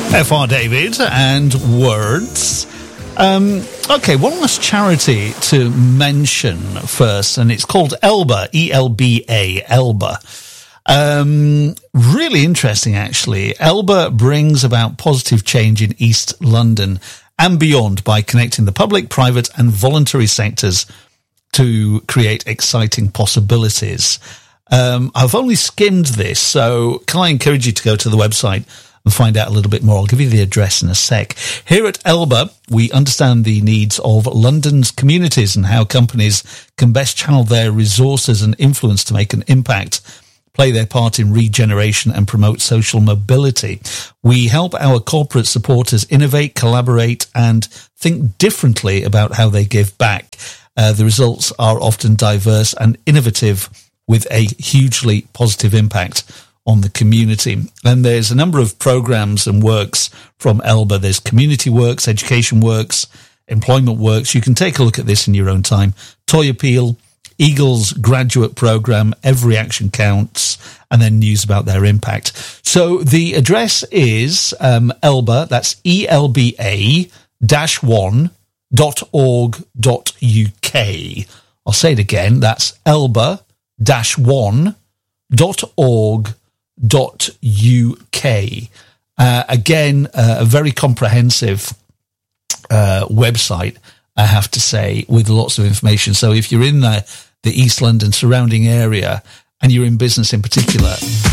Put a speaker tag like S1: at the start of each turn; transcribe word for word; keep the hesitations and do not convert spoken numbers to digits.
S1: F R David and Words. Um, okay, one last charity to mention first, and it's called Elba, E L B A, Elba. Um, really interesting, actually. Elba brings about positive change in East London and beyond by connecting the public, private and voluntary sectors to create exciting possibilities. Um, I've only skimmed this, so can I encourage you to go to the website and find out a little bit more? I'll give you the address in a sec. Here at Elba, we understand the needs of London's communities and how companies can best channel their resources and influence to make an impact, play their part in regeneration and promote social mobility. We help our corporate supporters innovate, collaborate, and think differently about how they give back. Uh, the results are often diverse and innovative with a hugely positive impact on the community. And there's a number of programs and works from Elba. There's community works, education works, employment works. You can take a look at this in your own time. Toy Appeal, Eagles graduate program, Every Action Counts, and then news about their impact. So the address is um, Elba, that's E L B A dash one dot org dot U K. I'll say it again, that's Elba dash one dot org dot U K. Uh, again, uh, a very comprehensive uh, website, I have to say, with lots of information. So if you're in the, the East London surrounding area and you're in business in particular,